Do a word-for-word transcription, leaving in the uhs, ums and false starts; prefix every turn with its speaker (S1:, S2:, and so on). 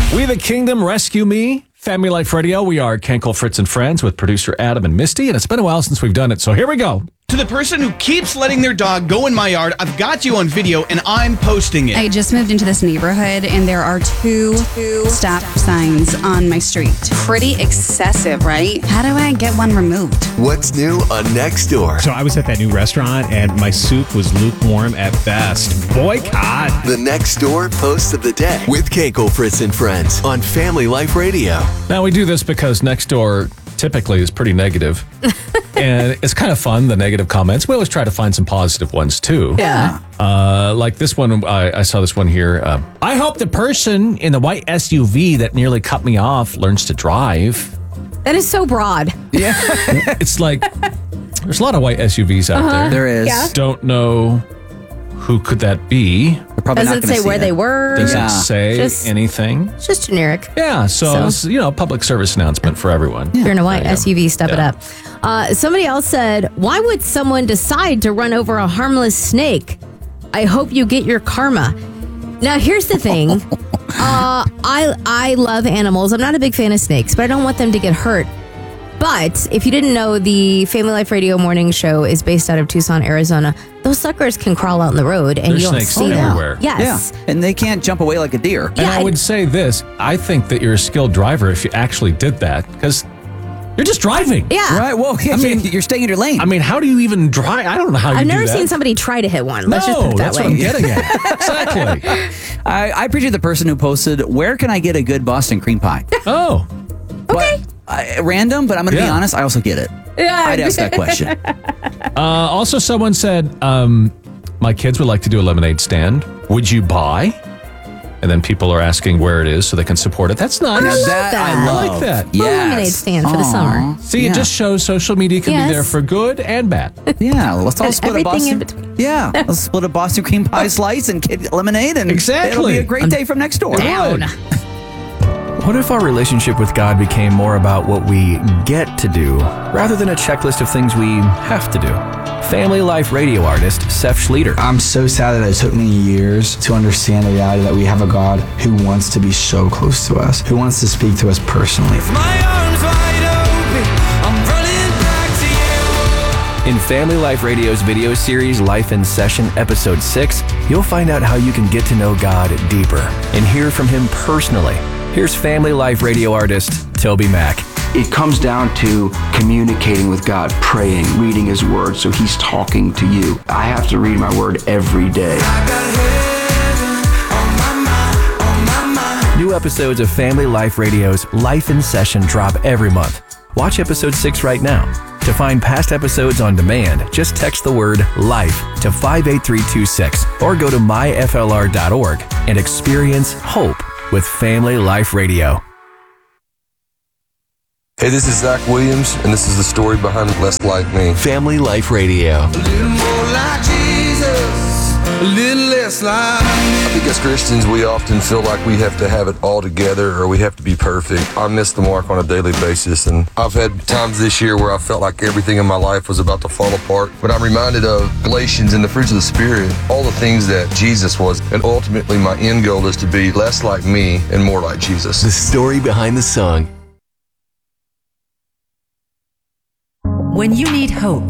S1: We the Kingdom, Rescue Me, Family Life Radio. We are Kenkel, Fritz, and Friends with producer Adam and Misty, and it's been a while since we've done it, so here we go.
S2: To the person who keeps letting their dog go in my yard, I've got you on video, and I'm posting it.
S3: I just moved into this neighborhood, and there are two, two stop signs on my street. Pretty excessive, right? How do I get one removed?
S4: What's new on Nextdoor?
S5: So I was at that new restaurant, and my soup was lukewarm at best. Boycott.
S4: The Nextdoor post of the day with Kenkel, Fritz, and Friends on Family Life Radio.
S1: Now, we do this because Nextdoor typically is pretty negative. And it's kind of fun, the negative comments. We always try to find some positive ones, too.
S3: Yeah.
S1: Uh, like this one, I, I saw this one here. Uh, I hope the person in the white S U V that nearly cut me off learns to drive.
S6: That is so broad.
S1: Yeah. It's like, there's a lot of white S U Vs out
S6: Uh-huh.
S1: there.
S7: There is.
S6: Yeah.
S1: Don't know who could that be.
S7: We're probably
S6: Does
S7: not
S6: it
S7: gonna
S6: say
S7: see
S6: where
S7: it.
S6: they were?
S1: Does
S7: Yeah.
S1: it say
S6: Just-
S1: anything?
S6: It's just generic.
S1: Yeah, so,
S6: So-
S1: it's, you know, public service announcement for everyone.
S6: If you're in a white
S1: There you go.
S6: S U V, step it
S1: Yeah.
S6: up. Uh, somebody else said, why would someone decide to run over a harmless snake? I hope you get your karma. Now, here's the thing. uh, I I love animals. I'm not a big fan of snakes, but I don't want them to get hurt. But if you didn't know, the Family Life Radio morning show is based out of Tucson, Arizona. Those suckers can crawl out in the road, and
S1: There's
S6: you don't
S1: snakes
S6: see them.
S1: everywhere.
S6: Yes.
S7: Yeah, and they can't jump away like a deer.
S1: And
S6: Yeah,
S1: I
S6: and-
S1: would say this, I think that you're a skilled driver if you actually did that, because you're just driving.
S6: Yeah.
S7: Right? Well, I
S1: mean-
S7: mean, you're staying in your lane.
S1: I mean, how do you even drive? I don't know how you
S6: I've
S1: do
S6: never
S1: that.
S6: seen somebody try to hit one.
S1: No,
S6: Let's just put it that
S1: that's
S6: way.
S1: what I'm getting at. Exactly.
S7: I, I appreciate the person who posted, where can I get a good Boston cream pie?
S1: Oh,
S7: Okay. Uh, random, but I'm going to be
S1: Yeah.
S7: honest, I also get it.
S6: Yeah.
S7: I'd ask that question.
S1: uh, also someone said, um, my kids would like to do a lemonade stand. Would you buy? And then people are asking where it is so they can support it. That's nice.
S7: Now
S6: love
S7: that,
S6: that.
S7: I
S1: I
S7: love.
S1: like that.
S6: A lemonade stand for the
S7: Aw.
S6: summer.
S1: See,
S7: yeah.
S1: it just shows social media can
S6: Yes.
S1: be there for good and bad.
S7: Yeah, let's all
S6: And
S7: split a
S6: everything
S7: Boston.
S6: in between.
S7: Yeah, let's split a Boston cream pie slice and kid lemonade, and
S1: Exactly.
S7: it'll be a great day from next door.
S6: Down.
S8: What if our relationship with God became more about what we get to do rather than a checklist of things we have to do? Family Life Radio artist Seth Schleter.
S9: I'm so sad that it took me years to understand the reality that we have a God who wants to be so close to us, who wants to speak to us personally.
S8: In Family Life Radio's video series Life in Session Episode six, you'll find out how you can get to know God deeper and hear from Him personally. Here's Family Life Radio artist Toby Mack.
S10: It comes down to communicating with God, praying, reading His Word, so He's talking to you. I have to read my Word every day.
S8: New episodes of Family Life Radio's Life in Session drop every month. Watch episode six right now. To find past episodes on demand, just text the word LIFE to five eight three two six or go to my f l r dot org and experience hope with Family Life Radio.
S11: Hey, this is Zach Williams, and this is the story behind Less Like Me.
S4: Family Life Radio.
S11: A little more like Jesus, a little less like me. I think as Christians, we often feel like we have to have it all together or we have to be perfect. I miss the mark on a daily basis, and I've had times this year where I felt like everything in my life was about to fall apart. But I'm reminded of Galatians and the fruits of the Spirit, all the things that Jesus was, and ultimately my end goal is to be less like me and more like Jesus.
S4: The story behind the song.
S12: When you need hope,